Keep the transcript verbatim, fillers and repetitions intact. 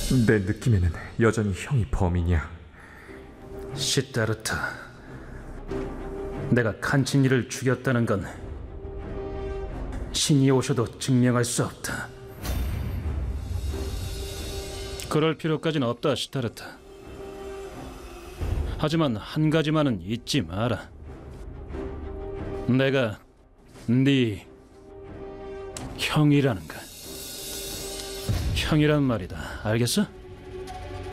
내 느낌에는 여전히 형이 범인이야. 시다르타, 내가 칸친이를 죽였다는 건 신이 오셔도 증명할 수 없다. 그럴 필요까지는 없다, 시다르타. 하지만 한 가지만은 잊지 마라. 내가 네 형이라는 거. 형이란 말이다. 알겠어?